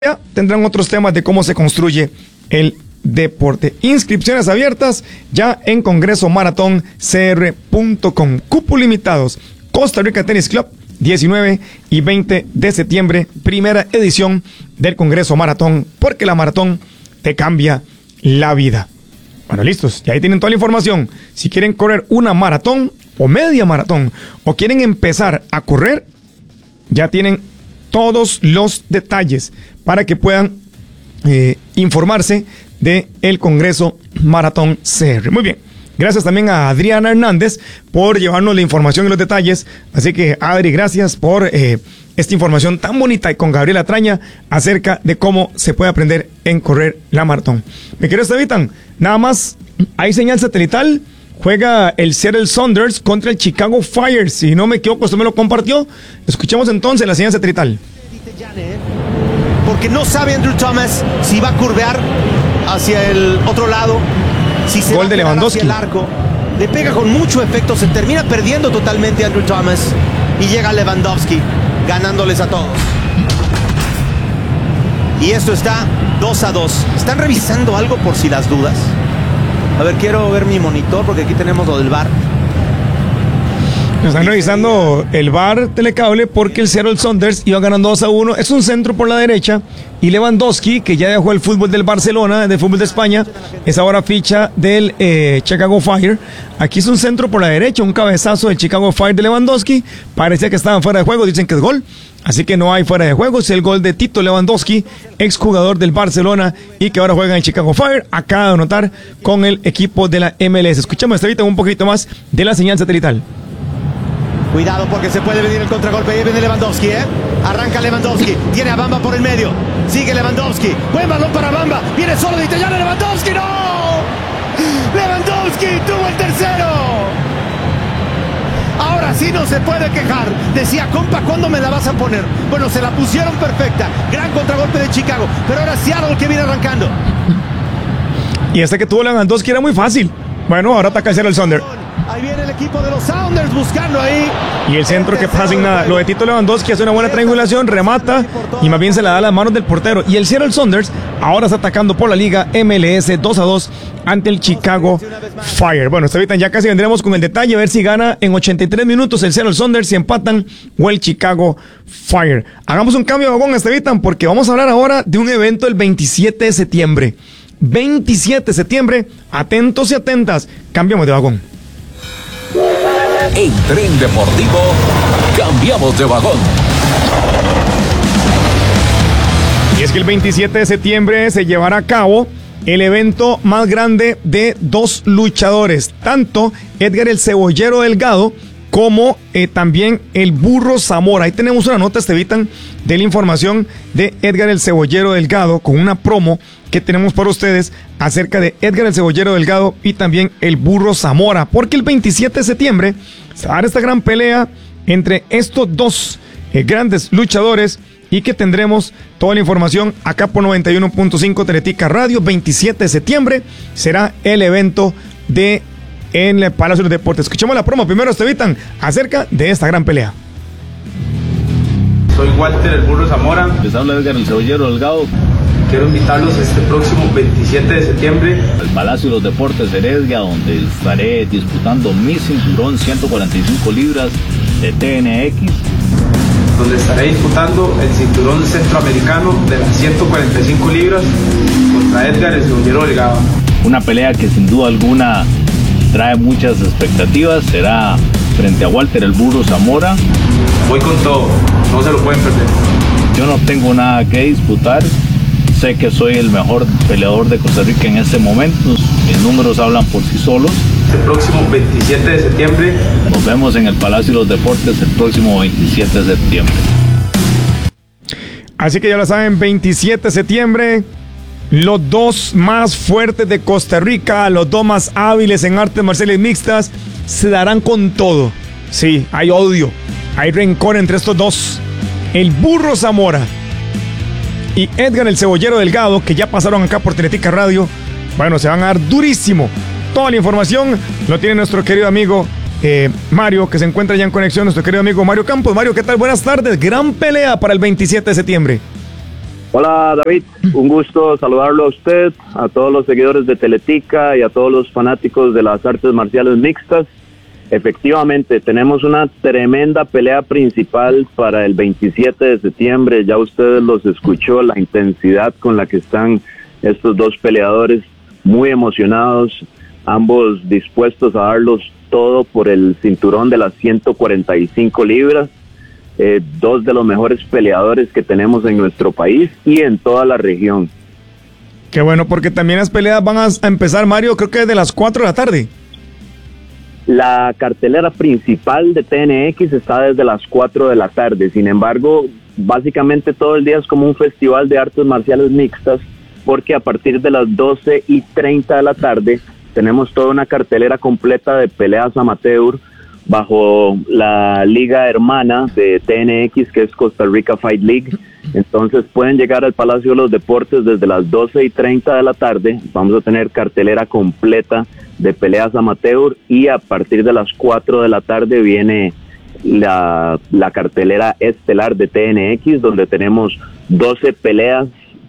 Ya tendrán otros temas de cómo se construye el deporte. Inscripciones abiertas ya en congresomaratón.cr.com. Cupo limitados. Costa Rica Tennis Club, 19 y 20 de septiembre, primera edición del Congreso Maratón, porque la maratón te cambia la vida. Bueno, listos, y ahí tienen toda la información. Si quieren correr una maratón o media maratón, o quieren empezar a correr, ya tienen todos los detalles para que puedan informarse del Congreso Maratón CR. Muy bien, gracias también a Adriana Hernández por llevarnos la información y los detalles. Así que, Adri, gracias por esta información tan bonita, y con Gabriela Traña acerca de cómo se puede aprender en correr la maratón. Mi querido Estevitan, nada más, hay señal satelital. Juega el Seattle Sounders contra el Chicago Fire. Si no me equivoco, usted me lo compartió. Escuchemos entonces la señal satelital. Porque no sabe Andrew Thomas si va a curvear hacia el otro lado, si se Gol va de a Lewandowski. hacia el arco. Le pega con mucho efecto, se termina perdiendo totalmente Andrew Thomas y llega Lewandowski ganándoles a todos. Y esto está 2-2. ¿Están revisando algo por si las dudas? A ver, quiero ver mi monitor porque aquí tenemos lo del VAR. Están revisando el VAR telecable porque el Seattle Sounders iba ganando 2-1. Es un centro por la derecha y Lewandowski, que ya dejó el fútbol del Barcelona, del fútbol de España, es ahora ficha del Chicago Fire. Aquí es un centro por la derecha, un cabezazo del Chicago Fire de Lewandowski. Parecía que estaban fuera de juego, dicen que es gol. Así que no hay fuera de juego. Es el gol de Tito Lewandowski, exjugador del Barcelona y que ahora juega en el Chicago Fire. Acaba de anotar con el equipo de la MLS. Escuchamos ahorita un poquito más de la señal satelital. Cuidado porque se puede venir el contragolpe. Ahí viene Lewandowski, Arranca Lewandowski. Tiene a Bamba por el medio. Sigue Lewandowski. Buen balón para Bamba. Viene solo de italiano Lewandowski. ¡No! Lewandowski tuvo el tercero. Ahora sí no se puede quejar. Decía, compa, ¿cuándo me la vas a poner? Bueno, se la pusieron perfecta. Gran contragolpe de Chicago. Pero ahora Seattle que viene arrancando. Y este que tuvo Lewandowski era muy fácil. Bueno, ahora ataca el Sounders. Ahí viene el equipo de los Sounders buscando ahí. Y el centro que pasa sin nada. Lo de Tito Lewandowski hace una buena triangulación, remata y más bien se la da a las manos del portero. Y el Seattle Sounders ahora está atacando por la liga MLS 2-2 ante el Chicago Fire. Bueno, ahorita ya casi vendremos con el detalle, a ver si gana en 83 minutos el Seattle Sounders, si empatan, o el Chicago Fire. Hagamos un cambio de vagón, Estevitan, porque vamos a hablar ahora de un evento el 27 de septiembre. 27 de septiembre, atentos y atentas, cambiamos de vagón. En Tren Deportivo, cambiamos de vagón. Y es que el 27 de septiembre se llevará a cabo el evento más grande de dos luchadores, tanto Edgar el Cebollero Delgado como también el Burro Zamora. Ahí tenemos una nota, Estevitan, de la información de Edgar el Cebollero Delgado, con una promo que tenemos para ustedes acerca de Edgar el Cebollero Delgado y también el Burro Zamora, porque el 27 de septiembre se va a dar esta gran pelea entre estos dos grandes luchadores, y que tendremos toda la información acá por 91.5 Teletica Radio. 27 de septiembre será el evento en el Palacio de los Deportes. Escuchemos la promo primero, Estevitan, acerca de esta gran pelea. Soy Walter el Burro Zamora. Les habla Edgar el Cebollero Delgado. Quiero invitarlos este próximo 27 de septiembre al Palacio de los Deportes de Heredia, donde estaré disputando mi cinturón 145 libras de TNX. Donde estaré disputando el cinturón centroamericano de las 145 libras contra Edgar el Cebollero Delgado. Una pelea que sin duda alguna trae muchas expectativas. Será frente a Walter el Burro Zamora. Voy con todo, no se lo pueden perder. Yo no tengo nada que disputar. Sé que soy el mejor peleador de Costa Rica en este momento. Mis números hablan por sí solos. El próximo 27 de septiembre. Nos vemos en el Palacio de los Deportes el próximo 27 de septiembre. Así que ya lo saben, 27 de septiembre, los dos más fuertes de Costa Rica, los dos más hábiles en artes marciales mixtas, se darán con todo. Sí, hay odio, hay rencor entre estos dos. El Burro Zamora y Edgar el Cebollero Delgado, que ya pasaron acá por Teletica Radio, bueno, se van a dar durísimo. Toda la información lo tiene nuestro querido amigo Mario, que se encuentra ya en conexión, nuestro querido amigo Mario Campos. Mario, ¿qué tal? Buenas tardes. Gran pelea para el 27 de septiembre. Hola David, un gusto saludarlo a usted, a todos los seguidores de Teletica y a todos los fanáticos de las artes marciales mixtas. Efectivamente, tenemos una tremenda pelea principal para el 27 de septiembre. Ya ustedes los escuchó, la intensidad con la que están estos dos peleadores, muy emocionados, ambos dispuestos a darlos todo por el cinturón de las 145 libras. Dos de los mejores peleadores que tenemos en nuestro país y en toda la región. Qué bueno, porque también las peleas van a empezar, Mario, creo que desde las 4 de la tarde. La cartelera principal de TNX está desde las 4 de la tarde. Sin embargo, básicamente todo el día es como un festival de artes marciales mixtas, porque a partir de las 12:30 de la tarde tenemos toda una cartelera completa de peleas amateur bajo la liga hermana de TNX, que es Costa Rica Fight League. Entonces pueden llegar al Palacio de los Deportes desde las 12:30 de la tarde. Vamos a tener cartelera completa de peleas amateur, y a partir de las 4 de la tarde viene la cartelera estelar de TNX, donde tenemos 12 peleas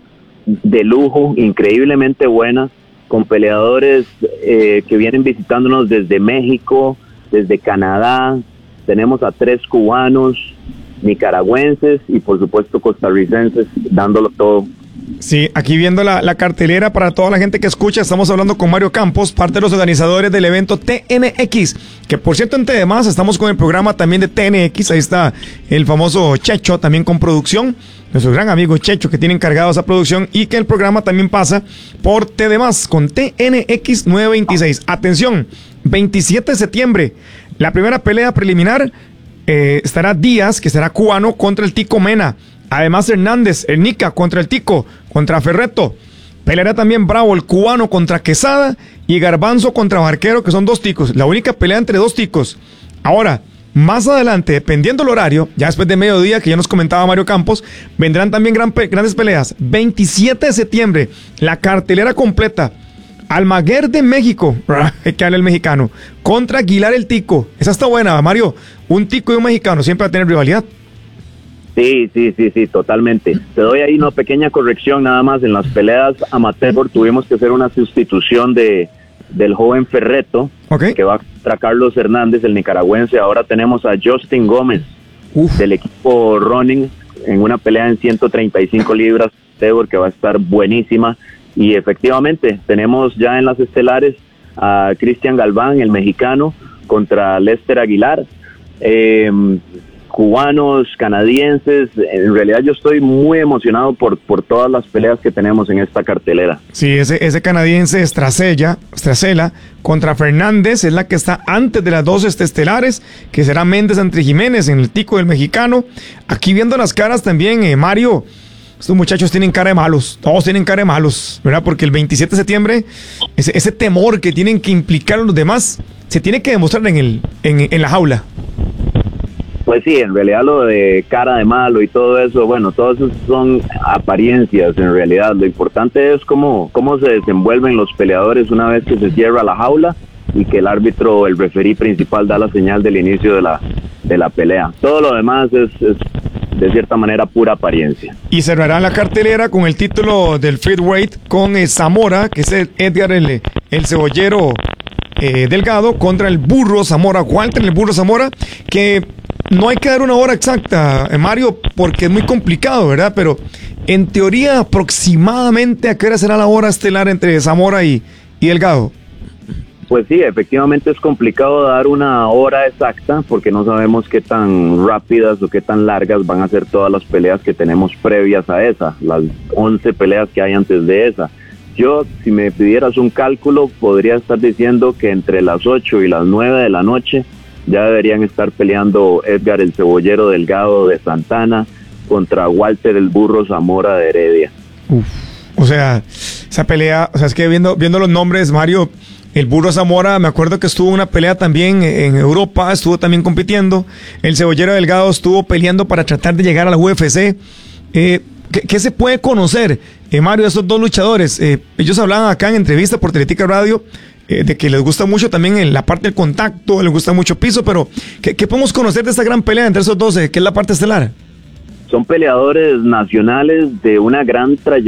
de lujo, increíblemente buenas, con peleadores que vienen visitándonos desde México, desde Canadá. Tenemos a 3 cubanos, nicaragüenses y por supuesto costarricenses dándolo todo. Sí, aquí viendo la cartelera para toda la gente que escucha, estamos hablando con Mario Campos, parte de los organizadores del evento TNX, que por cierto, entre demás, estamos con el programa también de TNX. Ahí está el famoso Checho, también con producción, nuestro gran amigo Checho, que tiene encargado esa producción, y que el programa también pasa por TDMás con TNX 926. Atención, 27 de septiembre, la primera pelea preliminar, estará Díaz, que será cubano, contra el Tico Mena. Además Hernández, el Nica contra el Tico, contra Ferreto. Peleará también Bravo, el cubano, contra Quesada, y Garbanzo contra Barquero, que son 2 ticos. La única pelea entre 2 ticos. Ahora, más adelante, dependiendo del horario, ya después de mediodía, que ya nos comentaba Mario Campos, vendrán también grandes peleas. 27 de septiembre, la cartelera completa. Almaguer de México, que habla el mexicano, contra Aguilar el Tico. Esa está buena, Mario. Un tico y un mexicano siempre va a tener rivalidad. Sí, totalmente. Te doy ahí una pequeña corrección nada más. En las peleas amateur tuvimos que hacer una sustitución del joven Ferreto, que va contra Carlos Hernández, el nicaragüense. Ahora tenemos a Justin Gómez del equipo Running en una pelea en 135 libras, que va a estar buenísima. Y efectivamente tenemos ya en las estelares a Cristian Galván, el mexicano, contra Lester Aguilar. Cubanos, canadienses. En realidad yo estoy muy emocionado por todas las peleas que tenemos en esta cartelera. Sí, ese canadiense Estracela contra Fernández es la que está antes de las 2 estelares, que será Méndez entre Jiménez en el Tico del mexicano. Aquí viendo las caras también, Mario, estos muchachos tienen cara de malos, todos tienen cara de malos, ¿verdad? Porque el 27 de septiembre, ese temor que tienen que implicar a los demás, se tiene que demostrar en la jaula. Pues sí, en realidad lo de cara de malo y todo eso, bueno, todo eso son apariencias en realidad. Lo importante es cómo se desenvuelven los peleadores una vez que se cierra la jaula y que el árbitro, el referí principal, da la señal del inicio de la pelea. Todo lo demás es de cierta manera pura apariencia. Y cerrará la cartelera con el título del featherweight con Zamora, que es Edgar el cebollero Delgado, contra el Burro Zamora, Walter el Burro Zamora, que no hay que dar una hora exacta, Mario, porque es muy complicado, ¿verdad? Pero en teoría, aproximadamente, ¿a qué hora será la hora estelar entre Zamora y Delgado? Pues sí, efectivamente es complicado dar una hora exacta, porque no sabemos qué tan rápidas o qué tan largas van a ser todas las peleas que tenemos previas a esa, las 11 peleas que hay antes de esa. Yo, si me pidieras un cálculo, podría estar diciendo que entre las 8 y las 9 de la noche ya deberían estar peleando Edgar el Cebollero Delgado de Santana contra Walter el Burro Zamora de Heredia. O sea, esa pelea, o sea, es que viendo los nombres, Mario, el Burro Zamora, me acuerdo que estuvo en una pelea también en Europa, estuvo también compitiendo. El Cebollero Delgado estuvo peleando para tratar de llegar a la UFC. ¿Qué se puede conocer, Mario, de esos dos luchadores? Ellos hablaban acá en entrevista por Teletica Radio de que les gusta mucho también en la parte del contacto, les gusta mucho piso, pero ¿qué podemos conocer de esta gran pelea entre esos dos, que es la parte estelar? son peleadores nacionales de una gran trayectoria